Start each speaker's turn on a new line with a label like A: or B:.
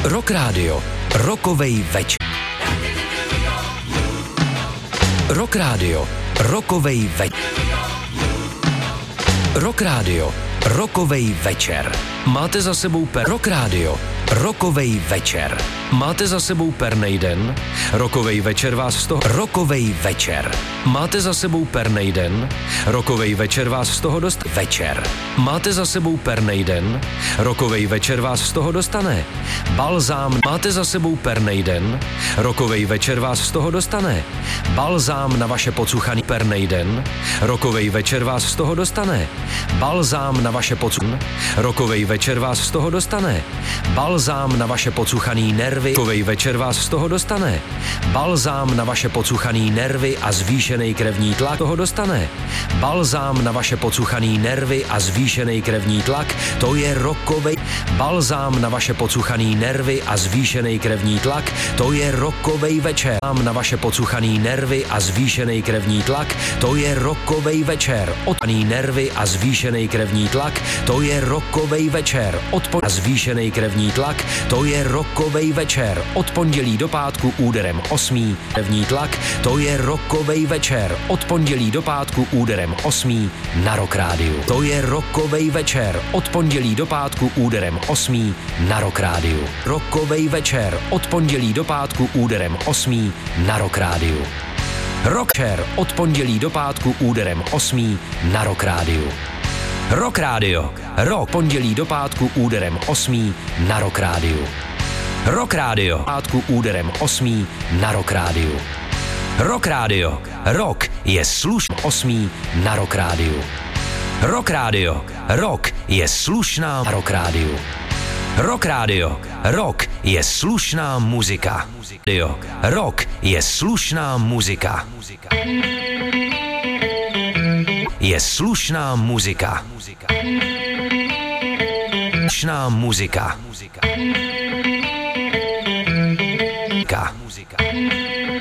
A: Rock Radio, rokovej večer. Rock Radio, rokovej večer. Rock Radio, rokovej večer. Máte za sebou Rock Radio, rokovej večer. Máte za sebou pernej den? Rokovej večer vás z toho... Rokovej večer. Máte za sebou pernej den? Rokovej večer vás z toho večer. Máte za sebou pernej den? Rokovej večer vás z toho dostane. Balzám. Máte za sebou pernej den? Rokovej večer vás z toho dostane. Balzám na vaše pocuchaný pernej den? Rokovej večer vás z toho dostane. Balzám na vaše Rokovej večer vás z toho dostane. Balzám na vaše pocuchaný nervy. Rokovej večer vás z toho dostane. Balzám na vaše pocuchaný nervy a zvýšený krevní tlak toho dostane. Balzám na vaše pocuchaný nervy a zvýšený krevní tlak, to je rokovej. Balzám na vaše pocuchaný nervy a zvýšený krevní tlak, to je rokovej večer. Na vaše pocuchaný nervy a zvýšený krevní tlak, to je rokovej večer. Odpaný nervy a zvýšený krevní tlak, to je rokovej večer. A zvýšený krevní tlak, to je rokovej večer. Od pondělí do pátku úderem 8. Krevní tlak, to je rokovej večer. Od pondělí do pátku úderem 8. na Rock Rádiu. To je rokovej večer. Od pondělí do pátku úderem 8. na Rock Rádiu. Rokovej večer. Od pondělí do pátku úderem 8. na Rock Rádiu. Rocker od pondělí do pátku úderem 8. na Rock Rádiu. Rock Radio. Rock pondělí do pátku úderem 8. na Rock Rádiu. Rock Radio. Pátku úderem 8. na Rock Rádiu. Rock Radio. Rock je slušný 8. na Rock Rádiu. Rock Radio. Rock je slušná Rock Rádiu. Rock Radio. Rock je slušná muzika. Rock je slušná muzika. Je slušná muzika. Slušná muzika.